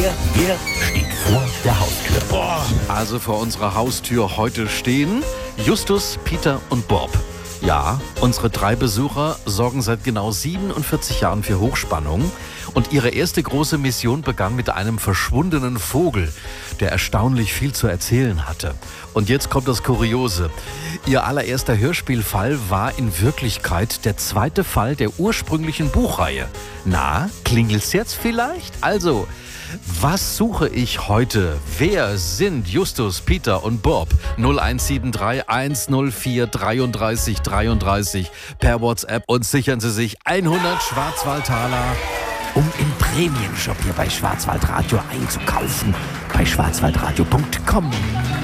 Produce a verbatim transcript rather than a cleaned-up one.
Wer, wer steht vor der Haustür? Boah, also vor unserer Haustür heute stehen Justus, Peter und Bob. Ja, unsere drei Besucher sorgen seit genau siebenundvierzig Jahren für Hochspannung und ihre erste große Mission begann mit einem verschwundenen Vogel, der erstaunlich viel zu erzählen hatte. Und jetzt kommt das Kuriose. Ihr allererster Hörspielfall war in Wirklichkeit der zweite Fall der ursprünglichen Buchreihe. Na, klingelt's jetzt vielleicht? Also, was suche ich heute? Wer sind Justus, Peter und Bob? null eins sieben drei eins null vier dreiunddreißig dreiunddreißig per WhatsApp und sichern Sie sich hundert Schwarzwaldtaler. Um im Premium-Shop hier bei Schwarzwaldradio einzukaufen. Bei schwarzwaldradio punkt com.